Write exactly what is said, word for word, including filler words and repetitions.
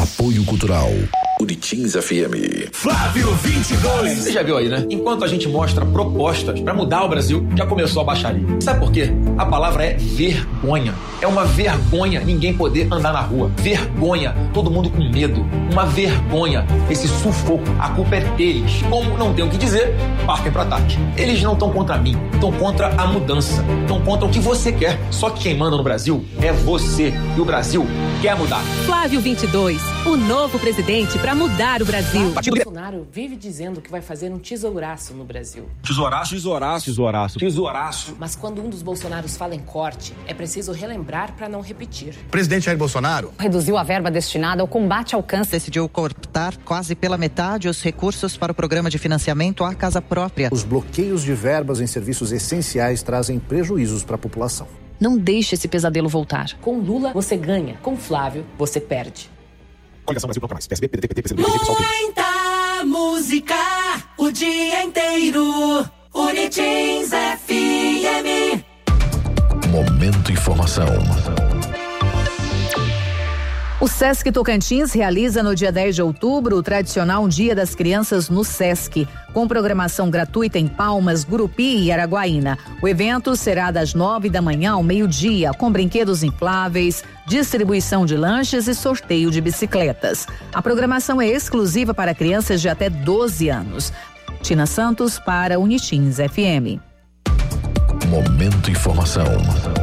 Apoio Cultural Unitins F M. Flávio vinte e dois. Você já viu aí, né? Enquanto a gente mostra propostas pra mudar o Brasil, já começou a baixaria. Sabe por quê? A palavra é vergonha. É uma vergonha ninguém poder andar na rua. Vergonha. Todo mundo com medo. Uma vergonha. Esse sufoco. A culpa é deles. Como não tem o que dizer, partem pro ataque. Eles não estão contra mim. Estão contra a mudança. Estão contra o que você quer. Só que quem manda no Brasil é você. E o Brasil quer mudar. Flávio vinte e dois. O novo presidente para mudar o Brasil. Bolsonaro vive dizendo que vai fazer um tesouraço no Brasil. Tesouraço? Tesouraço. Tesouraço. Tesouraço. Mas quando um dos Bolsonaros fala em corte, é preciso relembrar para não repetir. O presidente Jair Bolsonaro reduziu a verba destinada ao combate ao câncer. Decidiu cortar quase pela metade os recursos para o programa de financiamento à casa própria. Os bloqueios de verbas em serviços essenciais trazem prejuízos para a população. Não deixe esse pesadelo voltar. Com Lula, você ganha. Com Flávio, você perde. Coligação Brasil Bloco Mais. P S B, P D T, P T, P C B, P T, PSOL. Muita música o dia inteiro. Unitins F M. Momento Informação. O Sesc Tocantins realiza no dia dez de outubro o tradicional Dia das Crianças no Sesc, com programação gratuita em Palmas, Gurupi e Araguaína. O evento será das nove da manhã ao meio-dia, com brinquedos infláveis, distribuição de lanches e sorteio de bicicletas. A programação é exclusiva para crianças de até doze anos. Tina Santos para Unitins F M. Momento Informação.